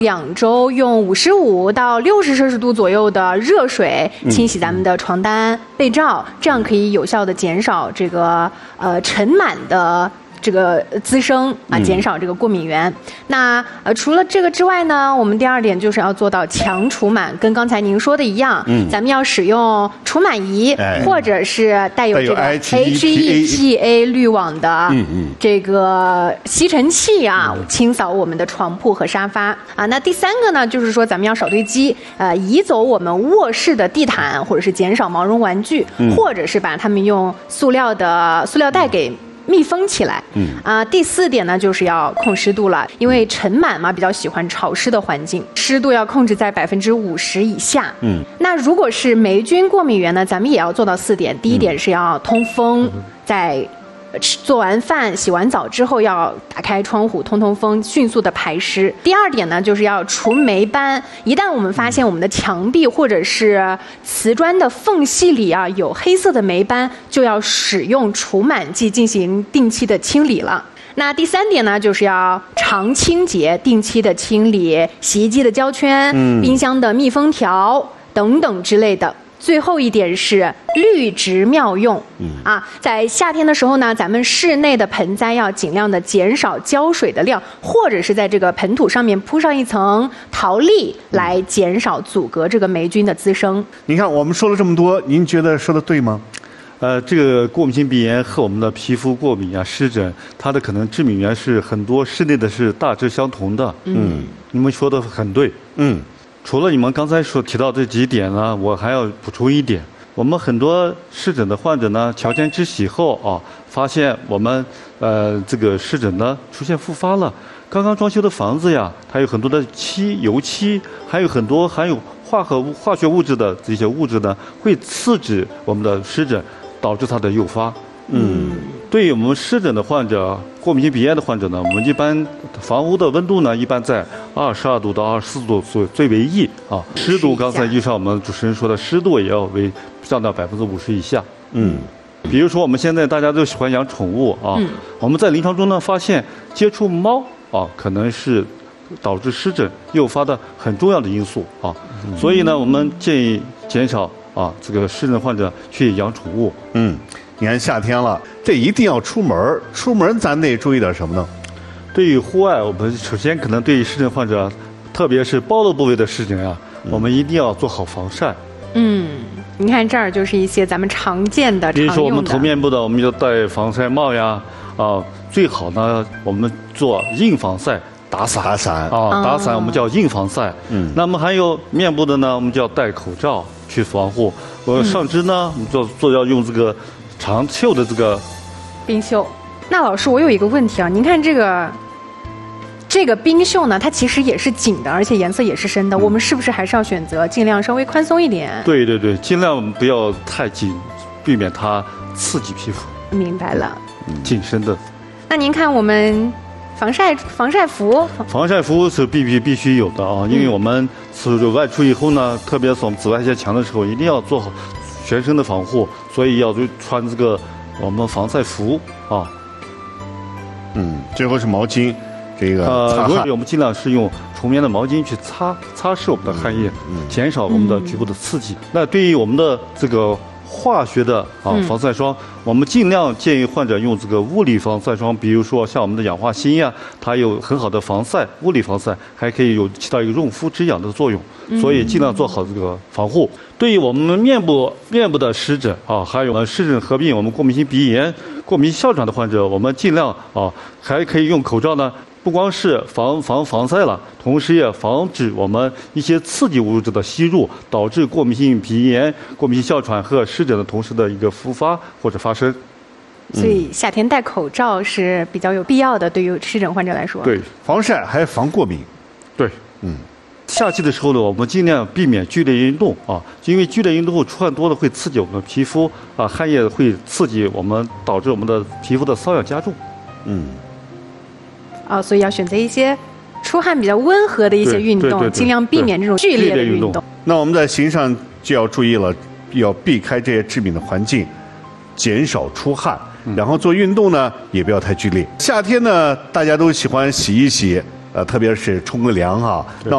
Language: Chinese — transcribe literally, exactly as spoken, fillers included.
两周用五十五到六十摄氏度左右的热水清洗咱们的床单、被罩，这样可以有效的减少这个呃尘螨的这个滋生啊，减少这个过敏源。那呃除了这个之外呢，我们第二点就是要做到强除螨，跟刚才您说的一样，嗯、咱们要使用除螨仪，哎、或者是带有这个 H E P A 滤网的这个吸尘器啊，嗯、清扫我们的床铺和沙发啊。那第三个呢，就是说咱们要少堆积，呃，移走我们卧室的地毯，或者是减少毛绒玩具，嗯、或者是把它们用塑料的塑料袋给密封起来。嗯啊、呃，第四点呢，就是要控湿度了，因为尘螨嘛，比较喜欢潮湿的环境，湿度要控制在百分之五十以下。嗯，那如果是霉菌过敏源呢，咱们也要做到四点。第一点是要通风，嗯、在吃做完饭、洗完澡之后要打开窗户通通风，迅速的排湿。第二点呢，就是要除霉斑。一旦我们发现我们的墙壁或者是瓷砖的缝隙里啊有黑色的霉斑，就要使用除螨剂进行定期的清理了。那第三点呢，就是要常清洁，定期的清理洗衣机的胶圈、嗯、冰箱的密封条等等之类的。最后一点是滤植妙用，嗯啊，在夏天的时候呢，咱们室内的盆栽要尽量的减少浇水的量，或者是在这个盆土上面铺上一层陶粒，来减少阻隔这个霉菌的滋生。 您看，我们说了这么多，您觉得说的对吗？ 呃，这个过敏性鼻炎和我们的皮肤过敏啊、湿疹，它的可能致敏源是很多室内的是大致相同的。嗯，你们说的很对。嗯。除了你们刚才所提到这几点呢，我还要补充一点。我们很多湿疹的患者呢，乔迁之喜后啊，发现我们呃这个湿疹呢出现复发了。刚刚装修的房子呀，它有很多的漆、油漆，还有很多含有化合物、化学物质的这些物质呢，会刺激我们的湿疹，导致它的诱发。嗯，对于我们湿疹的患者、过敏性鼻炎的患者呢，我们一般房屋的温度呢，一般在二十二度到二十四度最最为宜啊。湿度刚才就像我们主持人说的，湿度也要为降到百分之五十以下。嗯，比如说我们现在大家都喜欢养宠物啊，嗯、我们在临床中呢发现接触猫啊，可能是导致湿疹诱发的很重要的因素啊。嗯、所以呢，我们建议减少啊这个湿疹患者去养宠物。 嗯。你看夏天了，这一定要出门。出门咱得注意点什么呢？ 对于户外，我们首先可能对于湿疹患者，特别是暴露部位的湿疹啊，嗯、我们一定要做好防晒。 嗯，你看这儿就是一些咱们常见的、 比如说我们头面部的，我们就戴防晒帽呀，啊，最好呢我们做硬防晒。打伞， 打伞啊，打伞我们叫硬防晒。嗯，那么还有面部的呢，我们就要戴口罩去防护。我上肢呢，我们做做要用这个长袖的这个冰袖。那老师，我有一个问题啊，您看这个这个冰袖呢，它其实也是紧的，而且颜色也是深的。嗯、我们是不是还是要选择尽量稍微宽松一点？ 对对对，尽量不要太紧，避免它刺激皮肤。 明白了， 嗯、紧身的。 那您看我们。防晒防晒服， 防晒服是必必必须有的啊，因为我们出外出以后呢，特别是我们紫外线强的时候，一定要做好全身的防护，所以要穿这个我们防晒服啊。 嗯，最后是毛巾，这个擦汗， 呃，我们尽量是用纯棉的毛巾去擦擦拭我们的汗液，嗯嗯、减少我们的局部的刺激。嗯、那对于我们的这个化学的啊防晒霜，嗯、我们尽量建议患者用这个物理防晒霜，比如说像我们的氧化锌呀，它有很好的防晒，物理防晒还可以有起到一个润肤止痒的作用，所以尽量做好这个防护。嗯、对于我们面部面部的湿疹啊，还有湿疹合并我们过敏性鼻炎、过敏性哮喘的患者，我们尽量啊还可以用口罩呢。不光是防防防晒了，同时也防止我们一些刺激物质的吸入，导致过敏性鼻炎、过敏性哮喘和湿疹的同时的一个复发或者发生。 所以夏天戴口罩是比较有必要的，对于湿疹患者来说。 对，防晒还防过敏。 对，嗯。夏季的时候呢，我们尽量避免剧烈运动啊，因为剧烈运动后出汗多了会刺激我们的皮肤啊，汗液会刺激我们，导致我们的皮肤的瘙痒加重。嗯。 啊，所以要选择一些出汗比较温和的一些运动，尽量避免这种剧烈的运动。 那我们在行上就要注意了，要避开这些致敏的环境，减少出汗，嗯、然后做运动呢也不要太剧烈。夏天呢，大家都喜欢洗一洗，呃，特别是冲个凉哈。那